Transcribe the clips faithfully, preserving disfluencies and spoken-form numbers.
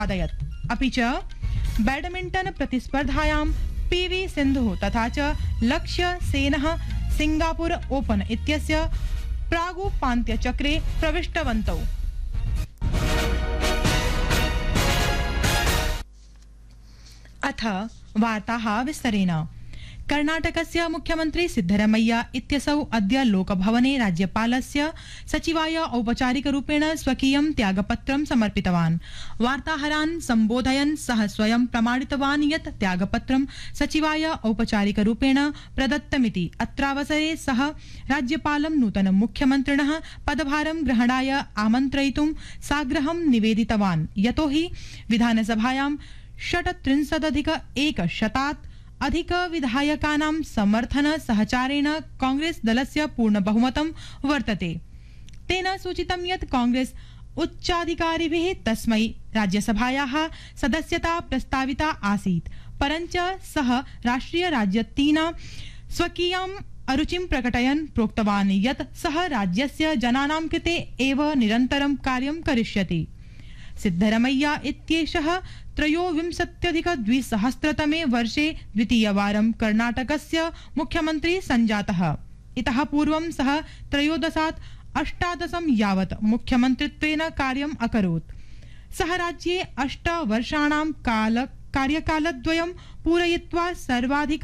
साधयत्। अपि च badminton प्रतिस्पर्धायां PV सिन्धुः तथा च लक्ष्य सेनः सिंगापुर ओपन इत्यस्य प्रागुपान्त्यचक्रे प्रविष्टवन्तौ। अथ वार्ताः विस्तरेण। कर्णाटकस्य मुख्यमंत्री सिद्धरमैया इत्यसौ अद्य लोकभवने राज्यपालस्य सचिवाय औपचारिकरूपेण स्वकीयं त्यागपत्रं समर्पितवान्। वार्ताहरान् सम्बोधयन् सः स्वयं प्रमाणितवान् यत् त्यागपत्रं सचिवाय औपचारिकरूपेण प्रदत्तमिति। अत्रावसरे सः राज्यपालं नूतन मुख्यमन्त्रिणः पदभारं ग्रहणाय आमन्त्रयितुं साग्रहं निवेदितवान्, यतो हि विधानसभायां षट्त्रिंशदधिक एकशतात् अधिक विधायकानां समर्थन सहचारेण कांग्रेस दलस्य पूर्ण बहुमतं वर्तते। तेन सूचितं यत् कांग्रेस उच्चाधिकारिभिः तस्मै राज्यसभायाः सदस्यता प्रस्ताविता आसीत्, परञ्च सः राष्ट्रिय राजनीतिना स्वकीयाम् अरुचिं प्रकटयन् प्रोक्तवान् यत् सः राज्यस्य जनानां कृते एव निरन्तरं कार्यं करिष्यति। सिद्धरमैया इत्येषः त्रयोविंशत्यधिक द्विसहस्रतमे वर्षे द्वितीयवारं कर्णाटकस्य मुख्यमन्त्री सञ्जातः। इतः पूर्वं सः त्रयोदशात् अष्टादशं यावत् मुख्यमन्त्रित्वेन कार्यम् अकरोत्। सः राज्ये अष्ट वर्षाणां काल कार्यकालद्वयं पूरयित्वा सर्वाधिक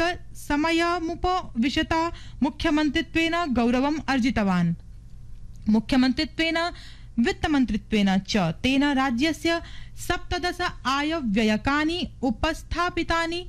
समयमुपविशता मुख्यमन्त्रित्वेन गौरवम् अर्जितवान्। मुख्यमन्त्रित्वेन वित्तमन्त्रित्वेन च तेन राज्यस्य सप्तदश आयव्ययकानि उपस्थापितानि।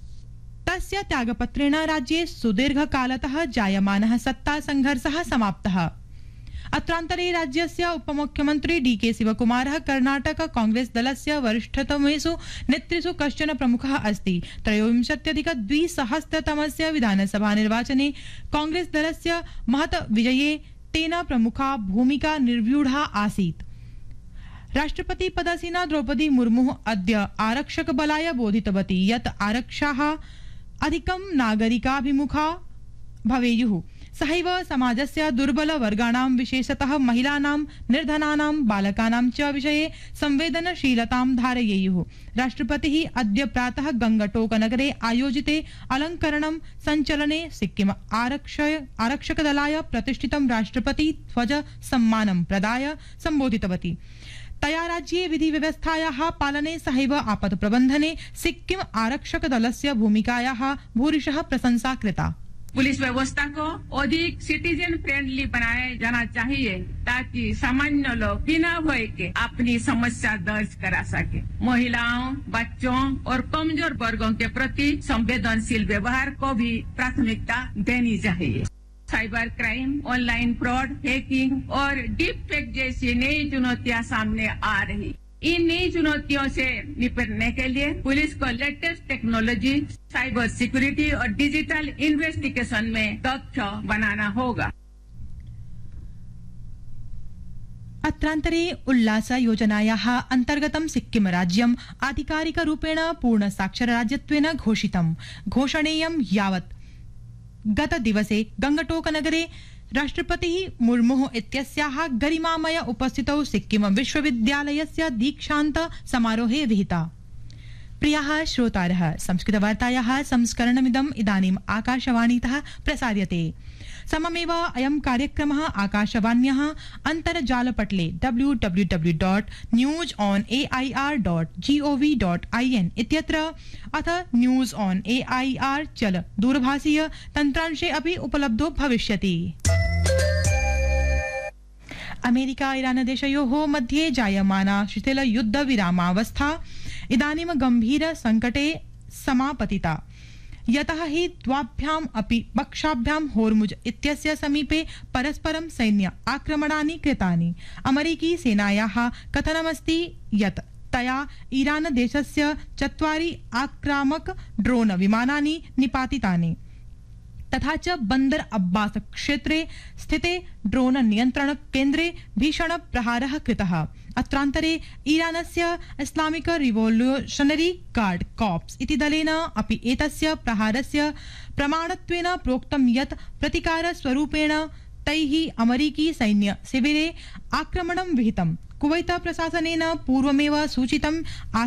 तस्य त्यागपत्रेण राज्ये सुदीर्घकालतः जायमानः सत्ता संघर्षः समाप्तः। अत्रान्तरे राज्यस्य उपमुख्यमन्त्री डी के शिवकुमारः कर्णाटक कांग्रेस दलस्य वरिष्ठतमेषु नेतृषु कश्चन प्रमुखः अस्ति। त्रयोविंशत्यधिक द्विसहस्रतमस्य विधानसभा निर्वाचने कांग्रेस दलस्य महत् विजये तेन प्रमुखा भूमिका निर्व्यूढा आसीत्। राष्ट्रपति पदासीना द्रौपदी मुर्मुः अद्य आरक्षक बलाय बोधितवती यत् आरक्षाः अधिकं नागरिकाभिमुखा भवेयुः। सहैव समाजस्य दुर्बल वर्गाणां विशेषतः महिलानां, निर्धनानां, बालकानां च विषये संवेदनशीलतां धारयेयुः। राष्ट्रपतिः अद्य प्रातः गंगटोकनगरे आयोजिते अलंकरणं संचलने सिक्किम आरक्षय आरक्षकदलाय प्रतिष्ठितं राष्ट्रपति ध्वज सम्मानं प्रदाय संबोधितवती। तया राज्ये विधि व्यवस्थायाः पालने सहैव आपद प्रबंधने सिक्किम आरक्षक दलस्य भूमिकायाः भूरिशः प्रशंसा कृता। पुलिस व्यवस्था को अधिक सिटीजन फ्रेंडली बनाया जाना चाहिए ताकि सामान्य लोग बिना भय के अपनी समस्या दर्ज करा सके। महिलाओं, बच्चों और कमजोर वर्गों के प्रति संवेदनशील व्यवहार को भी प्राथमिकता देनी चाहिए। Cyber crime, online fraud, hacking और डीप फेक जैसी नई चुनौतियां सामने आ रही। इन नई चुनौतियों से निपटने के लिए पुलिस को लेटेस्ट टेक्नोलॉजी, साइबर सिक्योरिटी और डिजिटल इन्वेस्टिगेशन में दक्ष बनाना होगा। अत्रान्तरे उल्लास योजनायाः अन्तर्गतं सिक्किम राज्यम् आधिकारिकरूपेण पूर्ण साक्षरराज्यत्वेन घोषितम्। घोषणेयं यावत् गतदिवसे गंगटोकनगरे राष्ट्रपतिः मुर्मुः इत्यस्याः गरिमामय उपस्थितौ सिक्किम विश्वविद्यालयस्य दीक्षान्त समारोहे विहिता। प्रियाः श्रोतारः, संस्कृतवार्तायाः संस्करणमिदम् इदानीम् आकाशवाणीतः प्रसार्यते। सममेव अयं कार्यक्रमः आकाशवाण्याः अन्तर्जालपटले W W W dot news on A I R dot G O V dot I N इत्यत्र अथ news on A I R चल दूरभाषीय तन्त्रांशे अपि उपलब्धो भविष्यति। अमेरिका ईरान देशयोः मध्ये जायमाना शिथिल युद्ध विरामावस्था इदानीं गंभीर संकटे समापतिता, यतः हि द्वाभ्याम् अपि पक्षाभ्यां होर्मुज इत्यस्य समीपे परस्परं सैन्य आक्रमणानि कृतानि। अमेरिकी सेनायाः कथनमस्ति यत् तया ईरान देशस्य चत्वारि आक्रामक ड्रोन विमानानि निपातितानि तथा च बंदर अब्बास क्षेत्रे स्थिते ड्रोन नियंत्रण केन्द्रे भीषण प्रहारः कृतः। अत्रान्तरे ईरानस्य इस्लामिक रिवोल्यूशनरी गार्ड कॉर्प्स इति दलेन अपि एतस्य प्रहारस्य प्रमाणत्वेन प्रोक्तं यत् प्रतिकार स्वरूपेण तैः अमेरिकी सैन्य शिविरे आक्रमणं विहितम्। कुवैत प्रशासनेन पूर्वमेव सूचितम्